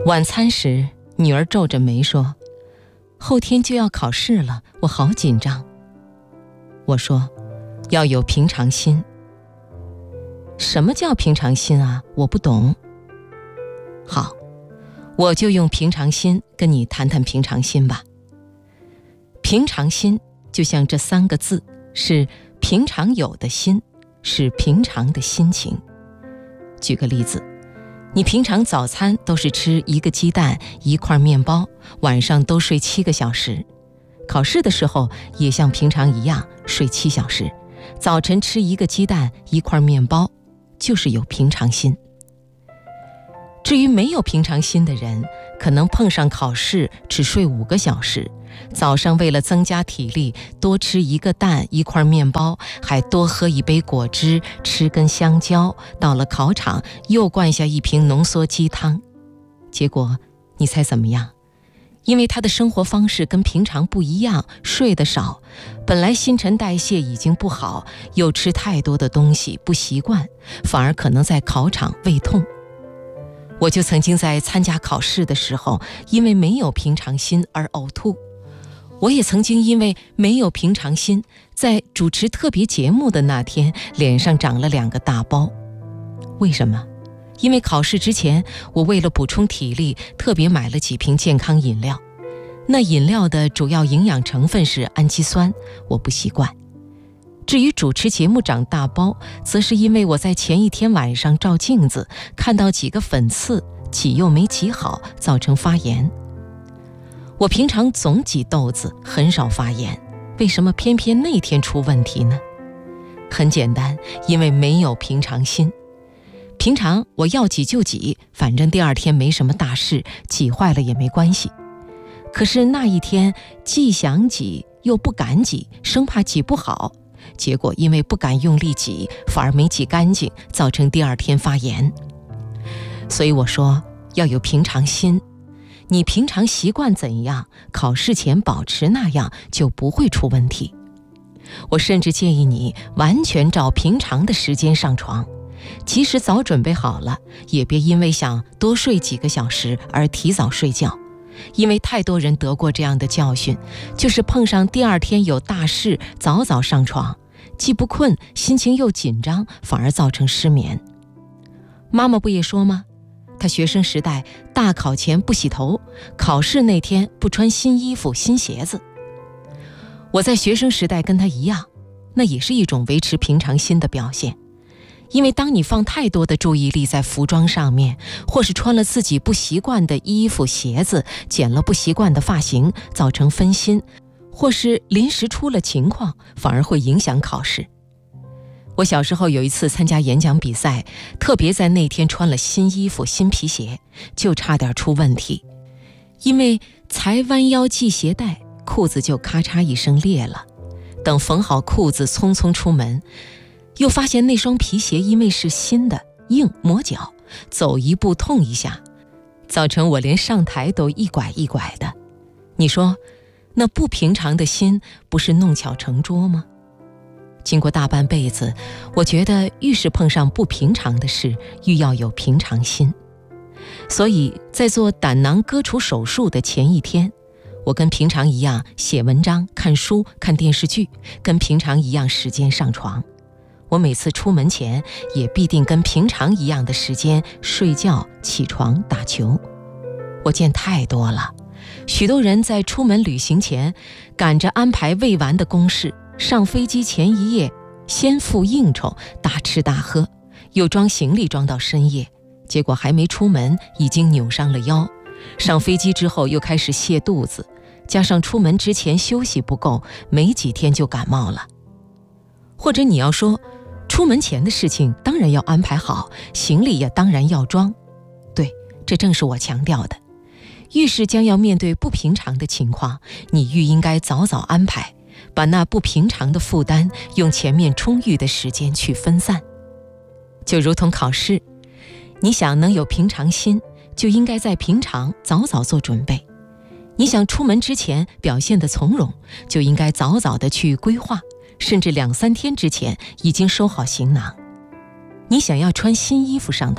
晚餐时，女儿皱着眉说：“后天就要考试了，我好紧张。”我说：“要有平常心。”什么叫平常心啊？我不懂。好，我就用平常心跟你谈谈平常心吧。平常心就像这3个字，是平常有的心，是平常的心情。举个例子，你平常早餐都是吃1个鸡蛋1块面包，晚上都睡7个小时，考试的时候也像平常一样睡7小时，早晨吃1个鸡蛋1块面包，就是有平常心。至于没有平常心的人，可能碰上考试只睡5个小时，早上为了增加体力，多吃1个蛋1块面包，还多喝1杯果汁，吃根香蕉，到了考场又灌下1瓶浓缩鸡汤。结果你猜怎么样？因为他的生活方式跟平常不一样，睡得少，本来新陈代谢已经不好，又吃太多的东西不习惯，反而可能在考场胃痛。我就曾经在参加考试的时候，因为没有平常心而呕吐。我也曾经因为没有平常心，在主持特别节目的那天，脸上长了2个大包。为什么？因为考试之前，我为了补充体力，特别买了几瓶健康饮料。那饮料的主要营养成分是氨基酸，我不习惯。至于主持节目长大包，则是因为我在前一天晚上照镜子，看到几个粉刺，挤又没挤好，造成发炎。我平常总挤痘子，很少发炎，为什么偏偏那天出问题呢？很简单，因为没有平常心。平常我要挤就挤，反正第2天没什么大事，挤坏了也没关系。可是那一天既想挤又不敢挤，生怕挤不好，结果因为不敢用力挤，反而没挤干净，造成第2天发炎。所以我说要有平常心，你平常习惯怎样，考试前保持那样，就不会出问题。我甚至建议你完全照平常的时间上床，即使早准备好了，也别因为想多睡几个小时而提早睡觉。因为太多人得过这样的教训，就是碰上第2天有大事，早早上床，既不困，心情又紧张，反而造成失眠。妈妈不也说吗？她学生时代大考前不洗头，考试那天不穿新衣服新鞋子。我在学生时代跟她一样，那也是一种维持平常心的表现。因为当你放太多的注意力在服装上面，或是穿了自己不习惯的衣服鞋子，剪了不习惯的发型，造成分心，或是临时出了情况，反而会影响考试。我小时候有一次参加演讲比赛，特别在那天穿了新衣服新皮鞋，就差点出问题。因为才弯腰系鞋带，裤子就咔嚓一声裂了。等缝好裤子匆匆出门，又发现那双皮鞋因为是新的，硬磨脚，走一步痛一下，造成我连上台都一拐一拐的。你说那不平常的心不是弄巧成拙吗？经过大半辈子，我觉得愈是碰上不平常的事，愈要有平常心。所以在做胆囊割除手术的前一天，我跟平常一样写文章、看书、看电视剧，跟平常一样时间上床。我每次出门前也必定跟平常一样的时间睡觉、起床、打球。我见太多了，许多人在出门旅行前赶着安排未完的公事，上飞机前一夜先赴应酬，大吃大喝，又装行李装到深夜，结果还没出门已经扭伤了腰，上飞机之后又开始泻肚子，加上出门之前休息不够，没几天就感冒了。或者你要说出门前的事情当然要安排好，行李也当然要装，对，这正是我强调的。遇事将要面对不平常的情况，你愈应该早早安排，把那不平常的负担用前面充裕的时间去分散。就如同考试，你想能有平常心，就应该在平常早早做准备。你想出门之前表现得从容，就应该早早的去规划，甚至2-3天之前已经收好行囊。你想要穿新衣服上台，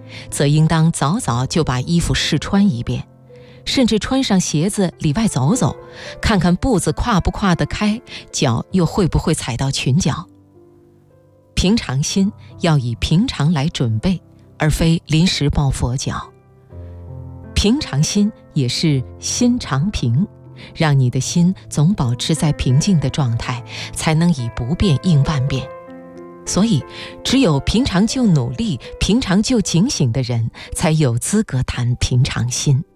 则应当早早就把衣服试穿一遍，甚至穿上鞋子里外走走，看看步子跨不跨得开，脚又会不会踩到裙角。平常心要以平常来准备，而非临时抱佛脚。平常心也是心常平，让你的心总保持在平静的状态，才能以不变应万变。所以，只有平常就努力、平常就警醒的人，才有资格谈平常心。